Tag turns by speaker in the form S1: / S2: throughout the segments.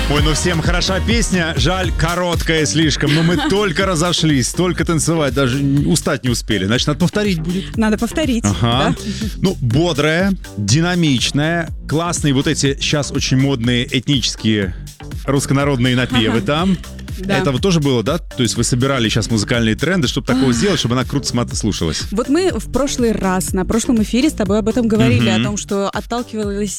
S1: Ой, ну всем хороша песня, жаль, короткая слишком, но мы только разошлись, только танцевать, даже устать не успели, значит, надо повторить будет.
S2: Надо повторить.
S1: Ага.
S2: Да?
S1: Ну, бодрая, динамичная, классные вот эти сейчас очень модные этнические руссконародные напевы там.
S2: Да.
S1: Это вот тоже было, да? То есть вы собирали сейчас музыкальные тренды, чтобы такого сделать, чтобы она круто слушалась.
S2: Вот мы в прошлый раз, на прошлом эфире с тобой об этом говорили, о том, что отталкивалась...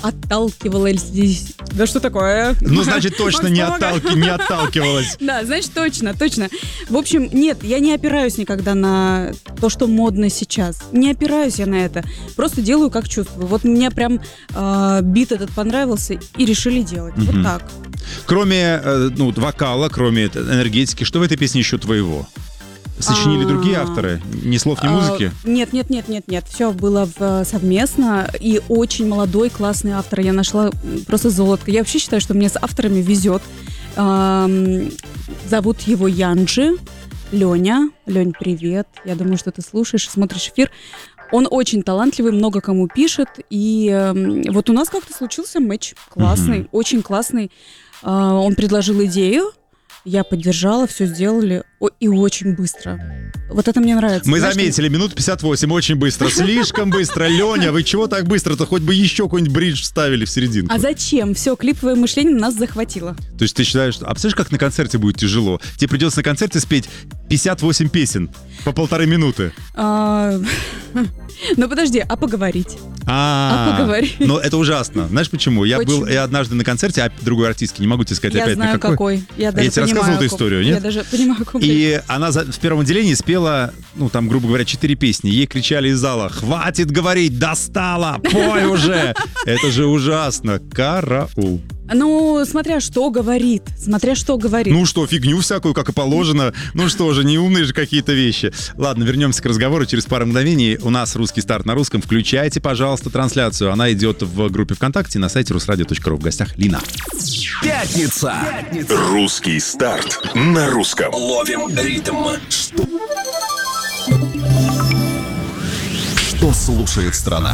S2: Да что такое?
S1: Ну, значит, точно не отталкивалась.
S2: Да, значит, точно. В общем, нет, я не опираюсь никогда на то, что модно сейчас. Не опираюсь я на это. Просто делаю, как чувствую. Вот мне прям бит этот понравился, и решили делать. Вот так.
S1: Кроме вокала, кроме энергетики, что в этой песне еще твоего? Сочинили другие авторы? Ни слов, ни музыки?
S2: Нет. Все было совместно. И очень молодой, классный автор. Я нашла просто золото. Я вообще считаю, что мне с авторами везет. Зовут его Янджи. Леня. Лень, привет. Я думаю, что ты слушаешь, смотришь эфир. Он очень талантливый, много кому пишет. И вот у нас как-то случился матч. Классный, очень классный. Он предложил идею. Я поддержала, все сделали, и очень быстро. Вот это мне нравится.
S1: Мы заметили, минут 58, очень быстро, слишком быстро. Леня, вы чего так быстро-то? Хоть бы еще какой-нибудь бридж вставили в серединку.
S2: А зачем? Все, клиповое мышление нас захватило.
S1: То есть ты считаешь, что... А представляешь, как на концерте будет тяжело? Тебе придется на концерте спеть 58 песен по 1,5 минуты.
S2: Ну подожди, а поговорить?
S1: Поговорить. Но это ужасно. Знаешь почему? Я был однажды на концерте, другой артистки, не могу тебе сказать опять на какой.
S2: Я даже
S1: тебе рассказывал эту историю, нет?
S2: Я даже понимаю, о ком ты.
S1: И она в первом отделении спела, там, грубо говоря, 4 песни.Ей кричали из зала: «Хватит говорить, достала, пой уже!» Это же ужасно. Караул.
S2: Ну, смотря что говорит.
S1: Ну что, фигню всякую, как и положено. Ну что же, неумные же какие-то вещи. Ладно, вернемся к разговору через пару мгновений. У нас «Русский старт» на русском. Включайте, пожалуйста, трансляцию. Она идет в группе ВКонтакте на сайте rusradio.ru. В гостях Лина.
S3: Пятница. Русский старт на русском. Ловим ритм. Что слушает страна?